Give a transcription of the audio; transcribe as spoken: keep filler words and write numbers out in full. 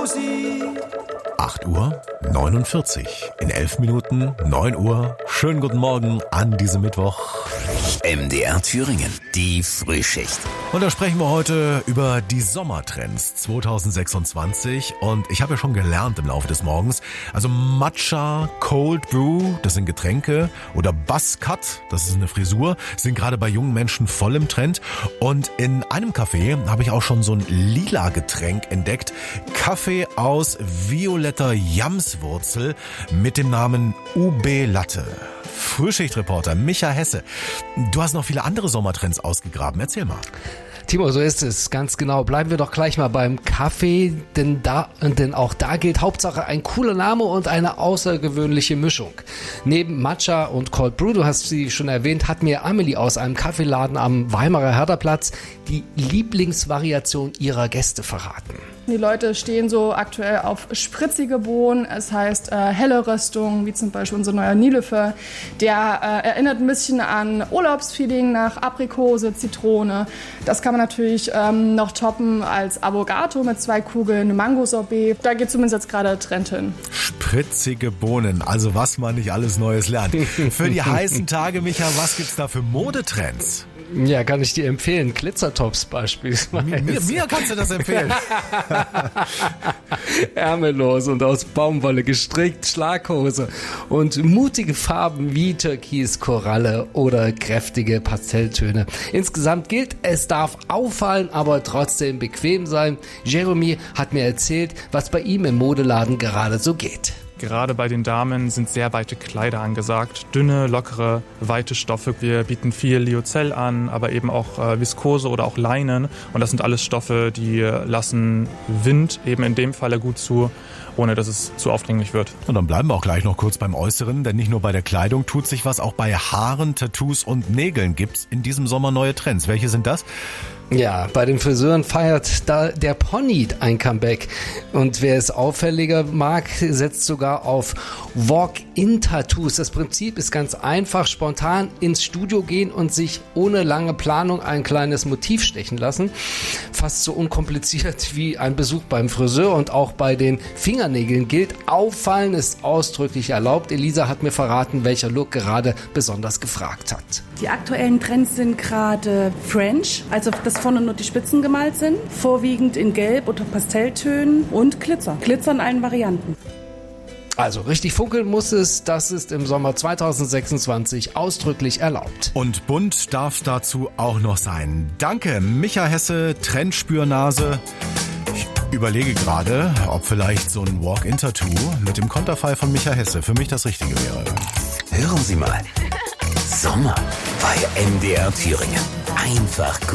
acht Uhr neunundvierzig. In elf Minuten, neun Uhr. Schönen guten Morgen an diesem Mittwoch. M D R Thüringen, die Frühschicht. Und da sprechen wir heute über die Sommertrends zwanzig sechsundzwanzig. Und ich habe ja schon gelernt im Laufe des Morgens, also Matcha, Cold Brew, das sind Getränke, oder Buzzcut, das ist eine Frisur, sind gerade bei jungen Menschen voll im Trend. Und in einem Café habe ich auch schon so ein lila Getränk entdeckt. Kaffee aus violetter Jamswurzel mit dem Namen U B Latte. Frühschichtreporter Micha Hesse. Du hast noch viele andere Sommertrends ausgegraben. Erzähl mal. Timo, so ist es, ganz genau. Bleiben wir doch gleich mal beim Kaffee, denn da, denn auch da gilt Hauptsache ein cooler Name und eine außergewöhnliche Mischung. Neben Matcha und Cold Brew, du hast sie schon erwähnt, hat mir Amelie aus einem Kaffeeladen am Weimarer Herderplatz die Lieblingsvariation ihrer Gäste verraten. Die Leute stehen so aktuell auf spritzige Bohnen, es heißt äh, helle Röstung, wie zum Beispiel unser neuer Nilefe. Der äh, erinnert ein bisschen an Urlaubsfeeling nach Aprikose, Zitrone. Das kann man natürlich ähm, noch toppen als Avogato mit zwei Kugeln, Mango-Sorbet. Da geht zumindest jetzt gerade Trend hin. Spritzige Bohnen, also was man nicht alles Neues lernt. Für die heißen Tage, Micha, was gibt's da für Modetrends? Ja, kann ich dir empfehlen. Glitzertops beispielsweise. Mir, mir kannst du das empfehlen. Ärmellos und aus Baumwolle gestrickt, Schlaghose und mutige Farben wie Türkis, Koralle oder kräftige Pastelltöne. Insgesamt gilt, es darf auffallen, aber trotzdem bequem sein. Jeremy hat mir erzählt, was bei ihm im Modeladen gerade so geht. Gerade bei den Damen sind sehr weite Kleider angesagt. Dünne, lockere, weite Stoffe. Wir bieten viel Lyocell an, aber eben auch äh, Viskose oder auch Leinen. Und das sind alles Stoffe, die lassen Wind eben in dem Falle gut zu, ohne dass es zu aufdringlich wird. Und dann bleiben wir auch gleich noch kurz beim Äußeren, denn nicht nur bei der Kleidung tut sich was, auch bei Haaren, Tattoos und Nägeln gibt's in diesem Sommer neue Trends. Welche sind das? Ja, bei den Friseuren feiert da der Pony ein Comeback. Und wer es auffälliger mag, setzt sogar auf Walk-in-Tattoos. Das Prinzip ist ganz einfach: spontan ins Studio gehen und sich ohne lange Planung ein kleines Motiv stechen lassen. Fast so unkompliziert wie ein Besuch beim Friseur. Und auch bei den Fingernägeln gilt, auffallen ist ausdrücklich erlaubt. Elisa hat mir verraten, welcher Look gerade besonders gefragt hat. Die aktuellen Trends sind gerade French, also dass vorne nur die Spitzen gemalt sind, vorwiegend in Gelb oder Pastelltönen und Glitzer. Glitzer in allen Varianten. Also richtig funkeln muss es, das ist im Sommer zwanzig sechsundzwanzig ausdrücklich erlaubt. Und bunt darf es dazu auch noch sein. Danke, Micha Hesse, Trendspürnase. Ich überlege gerade, ob vielleicht so ein Walk-in-Tattoo mit dem Konterfei von Micha Hesse für mich das Richtige wäre. Hören Sie mal. Sommer bei M D R Thüringen. Einfach gut.